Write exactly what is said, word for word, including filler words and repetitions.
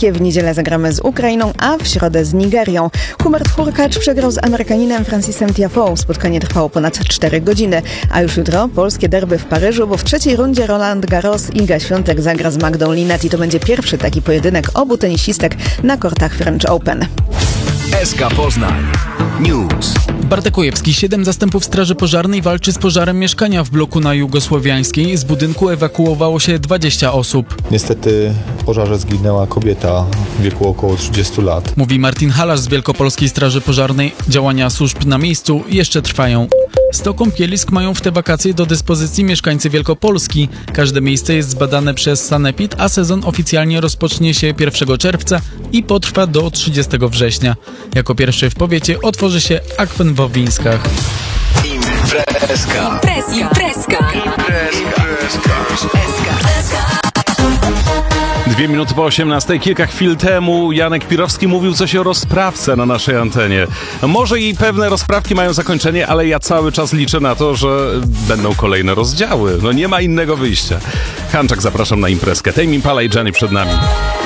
brytyjskie. W niedzielę zagramy z Ukrainą, a w środę z Nigerią. Hubert Hurkacz przegrał z Amerykaninem Francisem Tiafoe. Spotkanie trwało ponad cztery godziny. A już jutro polskie derby w Paryżu, bo w trzeciej rundzie Roland Garros Iga Świątek zagra z Magdą Linette i to będzie pierwszy taki pojedynek obu tenisistek na kortach French Open. S K Poznań News. Bartek Ujewski, siedem zastępów straży pożarnej walczy z pożarem mieszkania w bloku na Jugosłowiańskiej. Z budynku ewakuowało się dwadzieścia osób. Niestety w pożarze zginęła kobieta w wieku około trzydziestu lat. Mówi Martin Halasz z Wielkopolskiej Straży Pożarnej. Działania służb na miejscu jeszcze trwają. sto kąpielisk mają w te wakacje do dyspozycji mieszkańcy Wielkopolski. Każde miejsce jest zbadane przez Sanepid, a sezon oficjalnie rozpocznie się pierwszego czerwca i potrwa do trzydziestego września. Jako pierwszy w powiecie otworzy się akwen w Wawlińskach. Imprezka. Imprezka. Imprezka. Dwie minuty po osiemnastej, kilka chwil temu Janek Pirowski mówił coś o rozprawce na naszej antenie. Może i pewne rozprawki mają zakończenie, ale ja cały czas liczę na to, że będą kolejne rozdziały. No nie ma innego wyjścia. Hanczak, zapraszam na imprezkę. Tame Impala i Jenny przed nami.